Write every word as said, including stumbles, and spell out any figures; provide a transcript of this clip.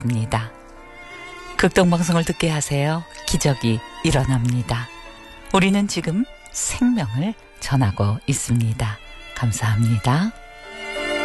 있습니다. 극동방송을 듣게 하세요. 기적이 일어납니다. 우리는 지금 생명을 전하고 있습니다. 감사합니다.